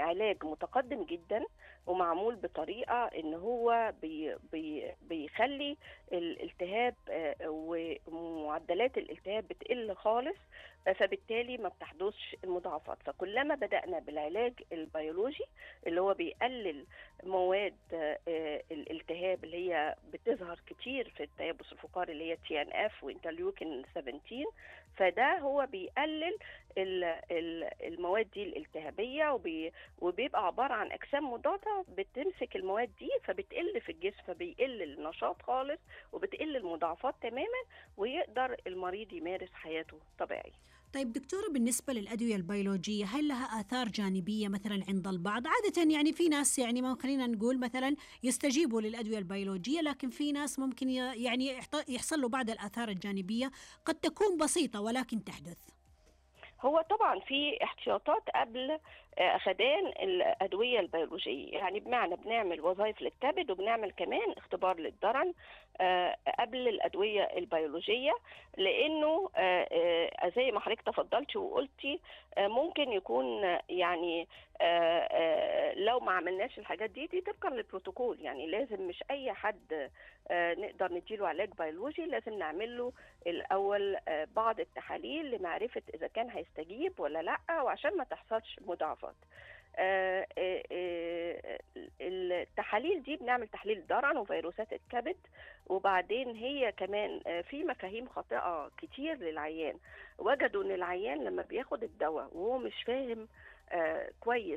علاج متقدم جدا، ومعمول بطريقة ان هو بيخلي الالتهاب ومعدلات الالتهاب بتقل خالص، فبالتالي ما بتحدثش المضاعفات. فكلما بدأنا بالعلاج البيولوجي اللي هو بيقلل مواد الالتهاب اللي هي بتظهر كتير في التيبس الفقاري اللي هي TNF وانترليوكين 17، فده هو بيقلل المواد دي الالتهابية، وبيبقى عبارة عن أجسام مضادة بتمسك المواد دي فبتقل في الجسم، فبيقل النشاط خالص وبتقل المضاعفات تماما، ويقدر المريض يمارس حياته طبيعي. طيب دكتورة، بالنسبة للأدوية البيولوجية هل لها آثار جانبية مثلا عند البعض؟ عادة يعني في ناس يعني ما خلينا نقول مثلا يستجيبوا للأدوية البيولوجية، لكن في ناس ممكن يعني يحصل له بعض الآثار الجانبية قد تكون بسيطة ولكن تحدث. هو طبعا في احتياطات قبل أخدان الأدوية البيولوجية، يعني بمعنى بنعمل وظائف للكبد وبنعمل كمان اختبار للضرن قبل الأدوية البيولوجية، لأنه زي ما حضرتك تفضلتي وقلتي ممكن يكون يعني لو ما عملناش الحاجات دي طبقا للبروتوكول، يعني لازم مش أي حد نقدر نديله علاج بيولوجي، لازم نعمل له الأول بعض التحاليل لمعرفة إذا كان هيستجيب ولا لأ، وعشان ما تحصلش مضاعفات. التحاليل دي بنعمل تحليل ضرن وفيروسات الكبد، وبعدين هي كمان في مفاهيم خاطئة كتير للعيان. وجدوا ان العيان لما بياخد الدواء وهو مش فاهم كويس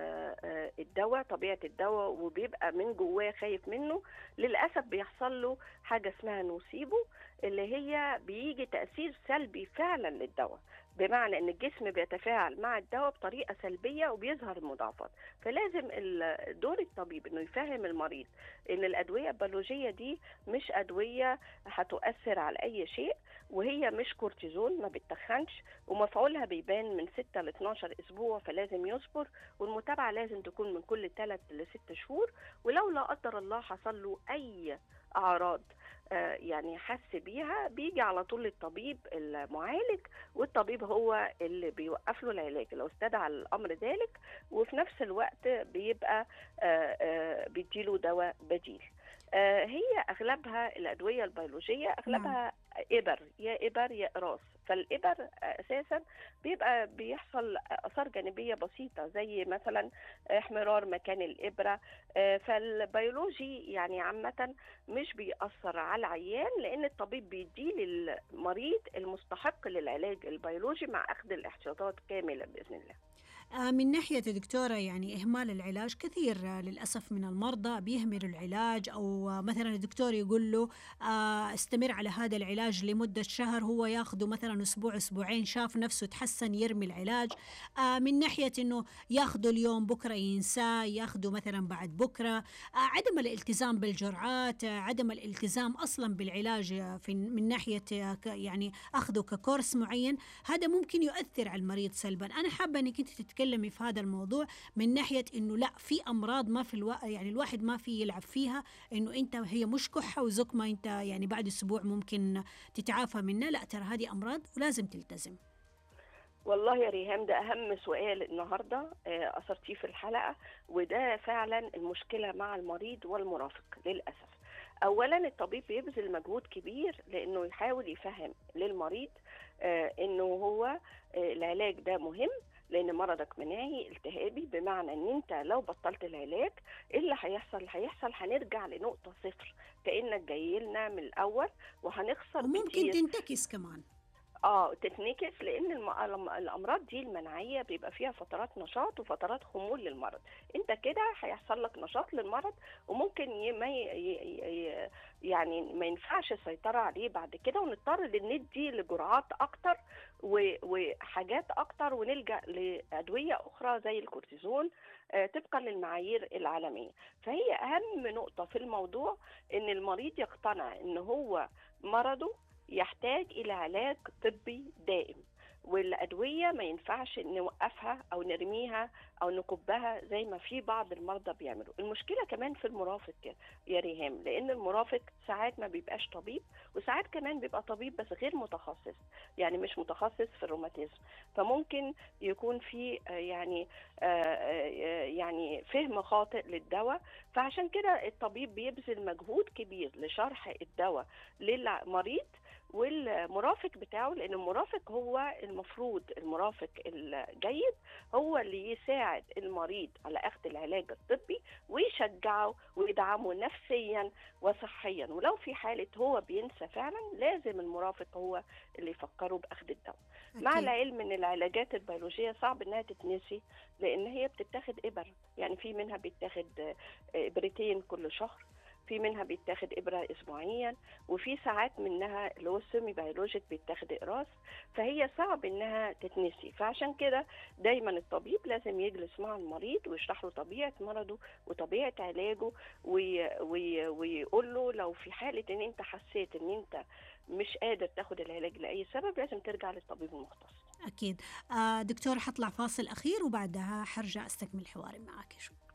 الدواء، طبيعة الدواء، وبيبقى من جواه خايف منه، للأسف بيحصل له حاجة اسمها نوسيبو، اللي هي بيجي تأثير سلبي فعلا للدواء، بمعنى ان الجسم بيتفاعل مع الدواء بطريقة سلبية وبيظهر المضاعفات. فلازم دور الطبيب انه يفهم المريض ان الأدوية البيولوجية دي مش أدوية هتؤثر على أي شيء، وهي مش كورتيزون، ما بتخنش، ومفعولها بيبان من 6 ل 12 أسبوع، فلازم يصبر، والمتابعة لازم تكون من كل 3 ل 6 شهور. ولو لا قدر الله حصل له أي أعراض يعني حس بيها، بيجي على طول للطبيب المعالج، والطبيب هو اللي بيوقف له العلاج لو استدعى الأمر ذلك، وفي نفس الوقت بيبقى بيديله دواء بديل. هي أغلبها الأدوية البيولوجية أغلبها إبر، يا إبر يا إقراص. فالإبر أساسا بيحصل آثار جانبية بسيطة زي مثلا احمرار مكان الإبرة. فالبيولوجي يعني عامة مش بيأثر على العيان، لأن الطبيب بيديه للمريض المستحق للعلاج البيولوجي مع أخذ الاحتياطات كاملة بإذن الله. من ناحية دكتورة يعني إهمال العلاج كثير للأسف من المرضى بيهملوا العلاج، أو مثلا الدكتور يقول له استمر على هذا العلاج لمدة شهر، هو ياخده مثلا أسبوع أسبوعين، شاف نفسه تحسن يرمي العلاج. من ناحية أنه ياخده اليوم بكرة ينساه، ياخده مثلا بعد بكرة. عدم الالتزام بالجرعات، عدم الالتزام أصلا بالعلاج من ناحية يعني أخذه ككورس معين، هذا ممكن يؤثر على المريض سلبا. أنا حابة أنك أنت تتكلمي في هذا الموضوع من ناحية إنه لا، في أمراض ما في يعني الواحد ما في يلعب فيها، إنه أنت هي مش كحة وزكمة أنت يعني بعد أسبوع ممكن تتعافى منها، لا، ترى هذه أمراض ولازم تلتزم. والله يا ريهام، ده أهم سؤال النهاردة أثرتيه في الحلقة، وده فعلا المشكلة مع المريض والمرافق للأسف. أولا الطبيب بيبذل مجهود كبير لأنه يحاول يفهم للمريض إنه هو العلاج ده مهم، لأن مرضك مناعي التهابي، بمعنى إن أنت لو بطلت العلاج إيه اللي هيحصل هنرجع لنقطة صفر، كأنك جاي لنا من الأول وهنخسر وممكن كتير. تنتكس كمان. تتنكس، لان الامراض دي المناعيه بيبقى فيها فترات نشاط وفترات خمول للمرض. انت كده هيحصل لك نشاط للمرض، وممكن يعني ما ينفعش السيطره عليه بعد كده، ونضطر ندي لجرعات اكتر وحاجات اكتر، ونلجا لادويه اخرى زي الكورتيزون طبقا للمعايير العالميه. فهي اهم نقطه في الموضوع ان المريض يقتنع ان هو مرضه يحتاج إلى علاج طبي دائم، والأدوية ما ينفعش نوقفها أو نرميها أو نكبها زي ما في بعض المرضى بيعملوا. المشكلة كمان في المرافق يا ريهام، لأن المرافق ساعات ما بيبقاش طبيب، وساعات كمان بيبقى طبيب بس غير متخصص، يعني مش متخصص في الروماتيزم، فممكن يكون في يعني فهم خاطئ للدواء. فعشان كده الطبيب بيبذل مجهود كبير لشرح الدواء للمريض والمرافق بتاعه، لأن المرافق هو المفروض المرافق الجيد هو اللي يساعد المريض على أخذ العلاج الطبي ويشجعه ويدعمه نفسيا وصحيا. ولو في حالة هو بينسى فعلا لازم المرافق هو اللي يفكره بأخذ الدواء. مع أكيد. العلم ان العلاجات البيولوجية صعب انها تتنسي، لان هي بتتاخد إبر، يعني في منها بيتاخد إبرتين كل شهر، في منها بيتاخد إبرة أسبوعيا، وفي ساعات منها اللي هو السيمي بيولوجيك بيتاخد إقراص، فهي صعب إنها تتنسي. فعشان كده دايما الطبيب لازم يجلس مع المريض ويشرح له طبيعة مرضه وطبيعة علاجه، ويقول له لو في حالة إن أنت حسيت إن أنت مش قادر تاخد العلاج لأي سبب لازم ترجع للطبيب المختص. أكيد. دكتور، حطلع فاصل أخير وبعدها حرجع أستكمل حواري معك.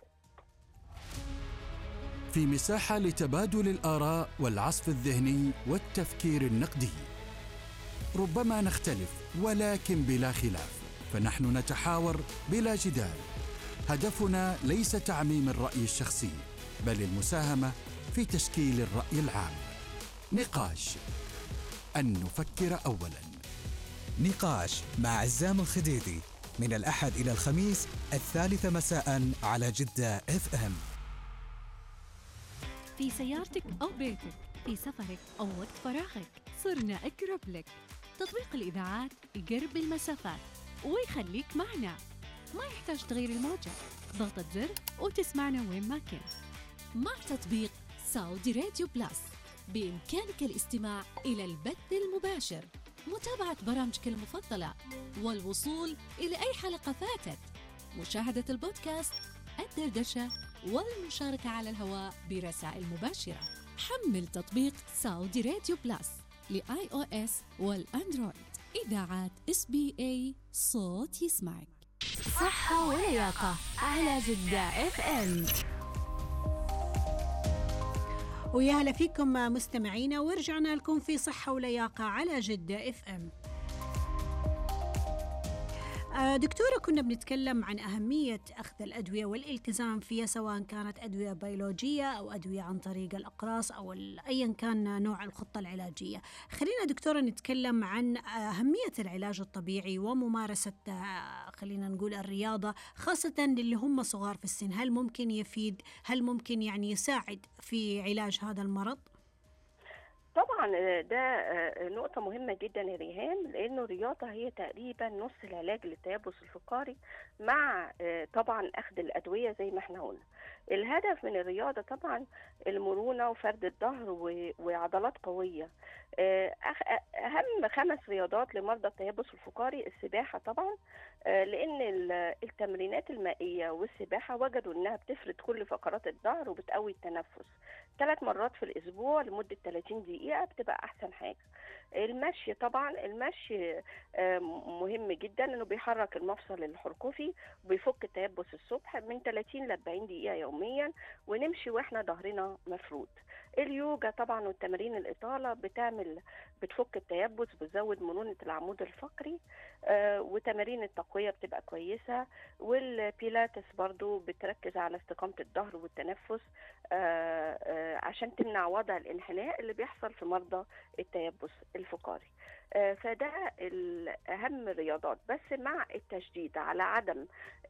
في مساحة لتبادل الآراء والعصف الذهني والتفكير النقدي. ربما نختلف ولكن بلا خلاف، فنحن نتحاور بلا جدال. هدفنا ليس تعميم الرأي الشخصي، بل المساهمة في تشكيل الرأي العام. نقاش، أن نفكر أولاً. نقاش مع عزام الخديدي من الأحد إلى الخميس 3 مساء على جدة FM. في سيارتك أو بيتك، في سفرك أو وقت فراغك، صرنا أقرب لك. تطبيق الإذاعات يقرب المسافات ويخليك معنا، ما يحتاج تغيير الموجة، ضغطة زر وتسمعنا وين ما كنت. مع تطبيق سعودي راديو بلس بإمكانك الاستماع إلى البث المباشر، متابعة برامجك المفضلة، والوصول إلى أي حلقة فاتت، مشاهدة البودكاست، الدردشة، والمشاركة على الهواء برسائل مباشرة. حمل تطبيق سعودي راديو بلس لiOS والأندرويد. إذاعات SBA، صوت يسمعك. صحة ولياقة على جدة FM. ويا هلا فيكم مستمعينا، ورجعنا لكم في صحة ولياقة على جدة FM. دكتورة، كنا بنتكلم عن أهمية أخذ الأدوية والالتزام فيها، سواء كانت أدوية بيولوجية أو أدوية عن طريق الأقراص أو أيا كان نوع الخطة العلاجية. خلينا دكتورة نتكلم عن أهمية العلاج الطبيعي وممارسة خلينا نقول الرياضة، خاصة للي هم صغار في السن. هل ممكن يفيد؟ هل ممكن يعني يساعد في علاج هذا المرض؟ طبعا ده نقطة مهمة جدا يا ريهام، لأنه الرياضة هي تقريبا نص العلاج للتيبس الفقاري، مع طبعا أخذ الأدوية زي ما احنا قلنا. الهدف من الرياضة طبعا المرونة وفرد الظهر وعضلات قوية. أهم 5 رياضات لمرضى التيبس الفقاري: السباحة طبعا، لأن التمرينات المائية والسباحة وجدوا أنها بتفرد كل فقرات الظهر وبتقوي التنفس. 3 مرات في الأسبوع لمدة 30 دقيقة بتبقى أحسن حاجة. المشي طبعا، المشي مهم جدا لأنه بيحرك المفصل الحركوفي وبيفك التيبس الصبح من 30 ل 40 دقيقة يوميا، ونمشي واحنا ظهرنا مفرود. اليوجا طبعا والتمارين الإطالة بتفك التيبس، بتزود مرونة العمود الفقري، وتمارين التقوية بتبقى كويسة. والبيلاتس برضو بتركز على استقامة الظهر والتنفس عشان تمنع وضع الانحناء اللي بيحصل في مرضى التيبس الفقاري. فده أهم الرياضات، بس مع التشديد على عدم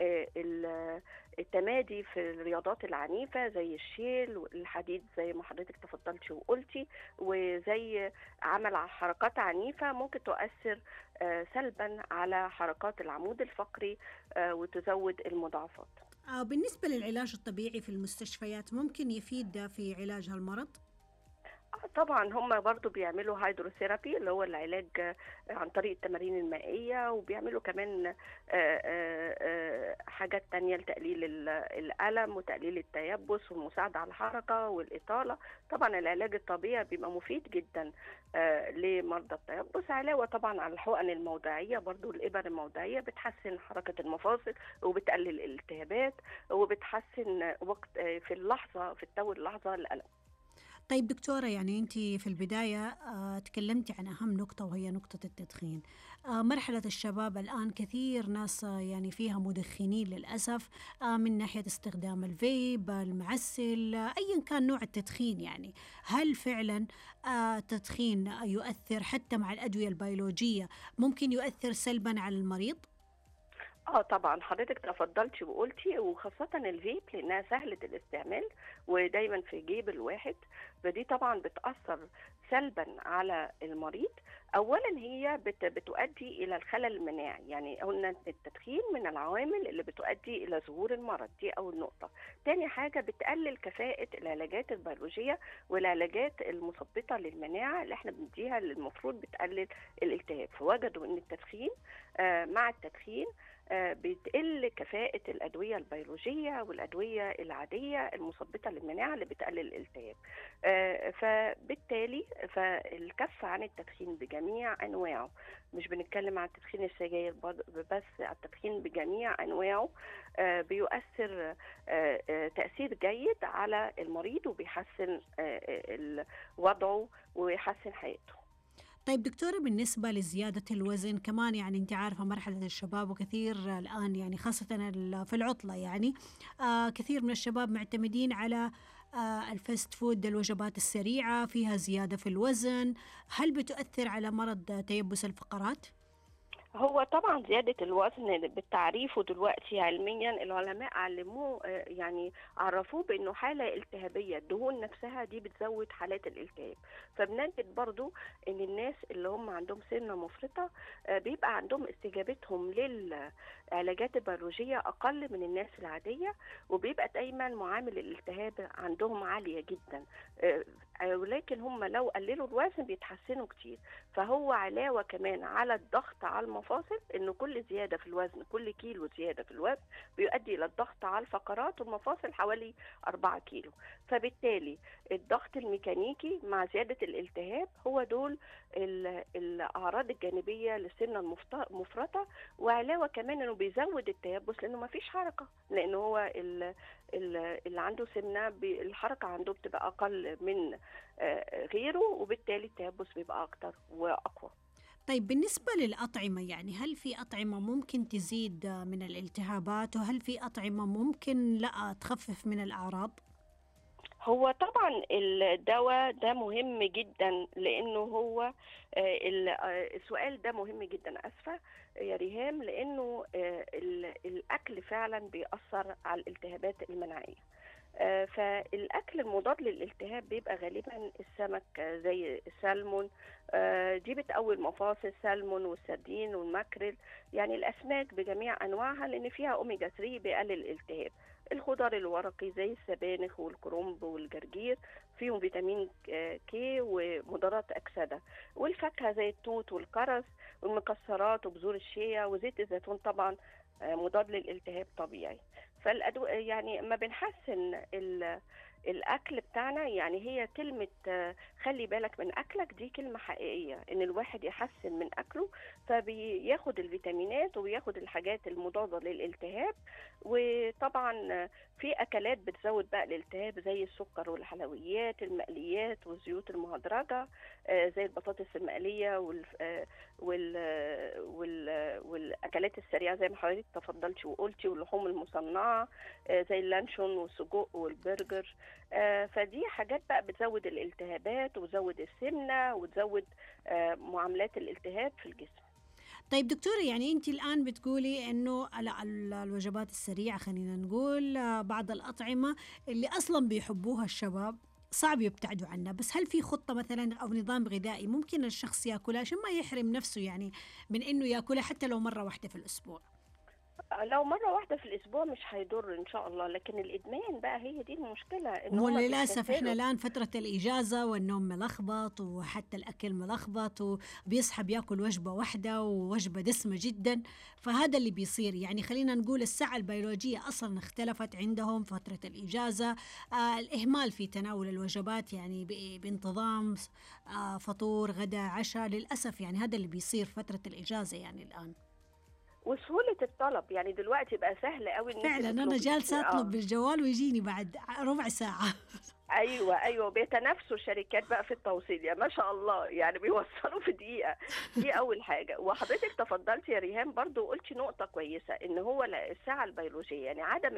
التمادي في الرياضات العنيفة زي الشيل والحديد زي ما حضرتك تفضلتي وقلتي، وزي عمل حركات عنيفة ممكن تؤثر سلبا على حركات العمود الفقري وتزود المضاعفات. بالنسبة للعلاج الطبيعي في المستشفيات، ممكن يفيد في علاج هالمرض؟ طبعا هم برضو بيعملوا هيدروثيرابي اللي هو العلاج عن طريق التمارين المائية، وبيعملوا كمان حاجات تانية لتقليل الألم وتقليل التيبس والمساعدة على الحركة والإطالة. طبعا العلاج الطبيعي بيبقى مفيد جدا لمرضى التيبس، علاوة طبعا على الحقن الموضعية. برضو الإبر الموضعية بتحسن حركة المفاصل وبتقلل الالتهابات وبتحسن وقت في اللحظة، في التو اللحظة الألم. طيب دكتورة، يعني أنت في البداية تكلمتي عن أهم نقطة وهي نقطة التدخين. مرحلة الشباب الآن كثير ناس يعني فيها مدخنين للأسف، من ناحية استخدام الفيب، المعسل، أيا كان نوع التدخين. يعني هل فعلا التدخين يؤثر حتى مع الأدوية البيولوجية، ممكن يؤثر سلبا على المريض؟ طبعا حضرتك تفضلتي وقلتي، وخاصة الفيب لأنها سهلة الاستعمال ودايما في جيب الواحد، فدي طبعا بتأثر سلبا على المريض. أولا هي بتؤدي إلى الخلل المناعي، يعني قلنا التدخين من العوامل اللي بتؤدي إلى ظهور المرض، دي أول نقطة. تاني حاجة بتقلل كفاءة العلاجات البيولوجية والعلاجات المثبطة للمناعة اللي احنا بنديها، اللي المفروض بتقلل الالتهاب. فوجدوا إن التدخين مع التدخين بتقل كفاءة الأدوية البيولوجية والأدوية العادية المثبطة للمناعة اللي بتقلل الالتهاب. فبالتالي فالكف عن التدخين بجميع أنواعه، مش بنتكلم عن تدخين السجاير بس، التدخين بجميع أنواعه بيؤثر تأثير جيد على المريض وبيحسن وضعه ويحسن حياته. طيب دكتورة، بالنسبة لزيادة الوزن كمان، يعني أنت عارفة مرحلة الشباب وكثير الآن يعني خاصة في العطلة، يعني كثير من الشباب معتمدين على الفاست فود، الوجبات السريعة فيها زيادة في الوزن. هل بتؤثر على مرض تيبس الفقرات؟ هو طبعا زيادة الوزن بالتعريفه دلوقتي علميا العلماء علموه، يعني عرفوه بأنه حالة التهابية. الدهون نفسها دي بتزود حالات الالتهاب. فبنجد برضو أن الناس اللي هم عندهم سمنة مفرطة بيبقى عندهم استجابتهم للعلاجات البيولوجية أقل من الناس العادية، وبيبقى دايما معامل الالتهاب عندهم عالية جدا، ولكن هم لو قللوا الوزن بيتحسنوا كتير. فهو علاوة كمان على الضغط على المفاصل، انه كل زيادة في الوزن، كل كيلو زيادة في الوزن بيؤدي الى الضغط على الفقرات والمفاصل حوالي 4 كيلو. فبالتالي الضغط الميكانيكي مع زيادة الالتهاب هو دول الأعراض الجانبية للسمنة المفرطة. وعلاوة كمان انه بيزود التيبس لانه ما فيش حركة، لانه هو اللي عنده سمنة الحركة عنده بتبقى أقل من غيره، وبالتالي التيبس بيبقى أكتر وأقوى. طيب بالنسبة للأطعمة، يعني هل في أطعمة ممكن تزيد من الالتهابات، وهل في أطعمة ممكن لا تخفف من الأعراض؟ هو طبعا الدواء ده مهم جدا، لأنه هو السؤال ده مهم جدا، أسفة يا ريهام، لأنه الأكل فعلا بيأثر على الالتهابات المناعية. فالأكل المضاد للالتهاب بيبقى غالبا السمك زي السلمون، دي بتقوي المفاصل، سلمون والسردين والماكريل، يعني الأسماك بجميع أنواعها لأن فيها أوميجا 3 بيقلل الالتهاب. الخضار الورقي زي السبانخ والكرنب والجرجير فيهم فيتامين كي ومضادات أكسدة، والفاكهة زي التوت والكرز والمكسرات وبذور الشيا وزيت الزيتون طبعا مضاد للالتهاب طبيعي. يعني ما بنحسن الأكل بتاعنا، يعني هي كلمة خلي بالك من أكلك دي كلمة حقيقية، إن الواحد يحسن من أكله فبياخد الفيتامينات وبياخد الحاجات المضادة للالتهاب. وطبعا في أكلات بتزود بقى الالتهاب زي السكر والحلويات، المقليات والزيوت المهدرجة زي البطاطس المقلية والأكلات السريعة زي ما حضرتك تفضلتي وقلتي، واللحوم المصنعة زي اللانشون والسجق والبرجر. فدي حاجات بقى بتزود الالتهابات وتزود السمنة وتزود معاملات الالتهاب في الجسم. طيب دكتورة، يعني أنت الآن بتقولي إنه الوجبات السريعة، خلينا نقول بعض الأطعمة اللي أصلا بيحبوها الشباب صعب يبتعدوا عنها، بس هل في خطة مثلا أو نظام غذائي ممكن الشخص يأكلها عشان ما يحرم نفسه يعني من إنه يأكلها حتى لو مرة واحدة في الأسبوع؟ لو مرة واحدة في الأسبوع مش هيضر إن شاء الله، لكن الإدمان بقى هي دي المشكلة، إن هم وللأسف احنا بيستسهلوا. الآن فترة الإجازة والنوم ملخبط وحتى الأكل ملخبط، وبيصحى بياكل وجبة واحدة ووجبة دسمة جدا، فهذا اللي بيصير. يعني خلينا نقول الساعة البيولوجية أصلا اختلفت عندهم فترة الإجازة. الإهمال في تناول الوجبات يعني بانتظام، فطور غدا عشاء، للأسف يعني هذا اللي بيصير فترة الإجازة يعني الآن. وسهولة الطلب، يعني دلوقتي بقى سهل قوي إن أنت فعلا أنا تطلبي. جالسة أطلب بالجوال ويجيني بعد ربع ساعة. ايوه بيتنافسوا الشركات بقى في التوصيل، يا ما شاء الله، يعني بيوصلوا في دقيقه. دي اول حاجه. وحضرتك تفضلتي يا ريهام برضو، قلتي نقطه كويسه، ان هو الساعه البيولوجيه، يعني عدم